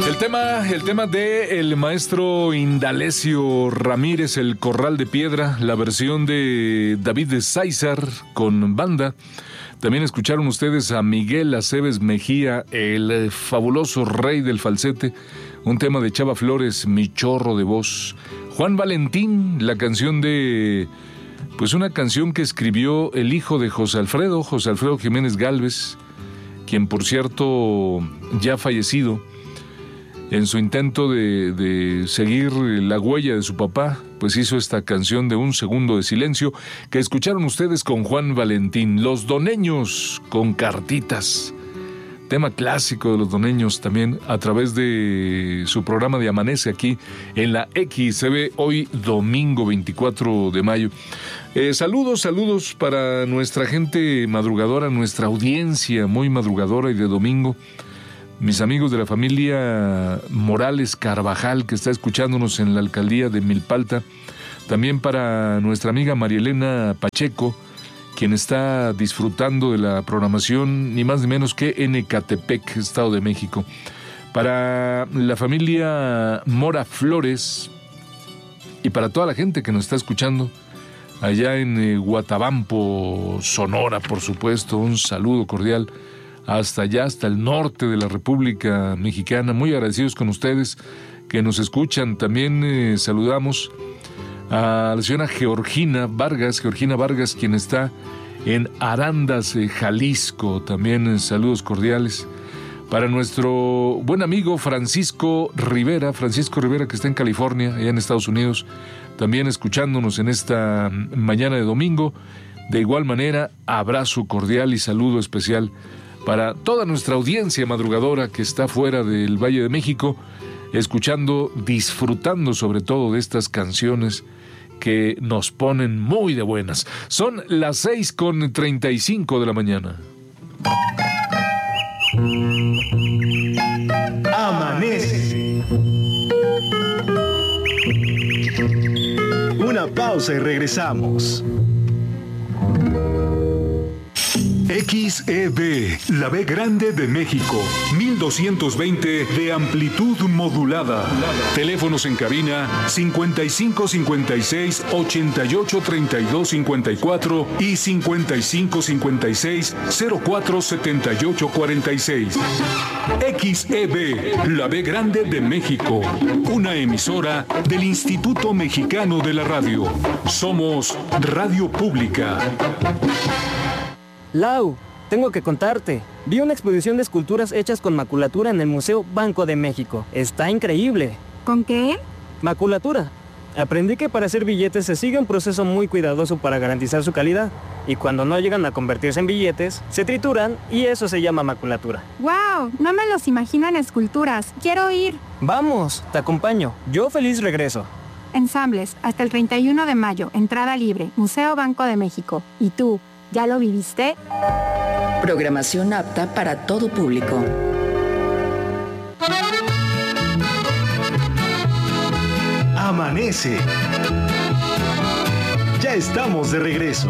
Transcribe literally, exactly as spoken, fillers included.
El tema, el tema de el maestro Indalecio Ramírez, El Corral de Piedra, la versión de David de César con banda. También escucharon ustedes a Miguel Aceves Mejía, el fabuloso rey del falsete, un tema de Chava Flores, Mi Chorro de Voz. Juan Valentín, la canción de, pues una canción que escribió el hijo de José Alfredo, José Alfredo Jiménez Gálvez, quien por cierto ya fallecido. En su intento de, de seguir la huella de su papá, pues hizo esta canción de Un Segundo de Silencio, que escucharon ustedes con Juan Valentín. Los Doneños con Cartitas, tema clásico de los Doneños también, a través de su programa de Amanece aquí en la X C B, hoy domingo veinticuatro de mayo. Eh, saludos, saludos para nuestra gente madrugadora, nuestra audiencia muy madrugadora y de domingo. Mis amigos de la familia Morales Carvajal, que está escuchándonos en la alcaldía de Milpalta. También para nuestra amiga Marielena Pacheco, quien está disfrutando de la programación ni más ni menos que en Ecatepec, Estado de México. Para la familia Mora Flores y para toda la gente que nos está escuchando allá en eh, Guatabampo, Sonora, por supuesto, un saludo cordial. Hasta allá, hasta el norte de la República Mexicana. Muy agradecidos con ustedes que nos escuchan. También eh, saludamos a la señora Georgina Vargas, Georgina Vargas, quien está en Arandas, eh, Jalisco. También eh, saludos cordiales. Para nuestro buen amigo Francisco Rivera, Francisco Rivera, que está en California, allá en Estados Unidos, también escuchándonos en esta mañana de domingo. De igual manera, abrazo cordial y saludo especial para toda nuestra audiencia madrugadora que está fuera del Valle de México, escuchando, disfrutando sobre todo de estas canciones que nos ponen muy de buenas. Son las seis con treinta y cinco de la mañana. Amanece. Una pausa y regresamos. X E B, la B grande de México, mil doscientos veinte de amplitud modulada. Teléfonos en cabina cincuenta y cinco cincuenta y seis ochenta y ocho treinta y dos cincuenta y cuatro y cincuenta y cinco cincuenta y seis cero cuatro setenta y ocho cuarenta y seis. X E B, la B grande de México, una emisora del Instituto Mexicano de la Radio. Somos Radio Pública. Lau, tengo que contarte. Vi una exposición de esculturas hechas con maculatura en el Museo Banco de México. Está increíble. ¿Con qué? Maculatura. Aprendí que para hacer billetes se sigue un proceso muy cuidadoso para garantizar su calidad. Y cuando no llegan a convertirse en billetes, se trituran y eso se llama maculatura. ¡Wow! No me los imagino en esculturas. Quiero ir. Vamos, te acompaño. Yo feliz regreso. Ensambles, hasta el treinta y uno de mayo. Entrada libre. Museo Banco de México. ¿Y tú? ¿Ya lo viviste? Programación apta para todo público. Amanece. Ya estamos de regreso.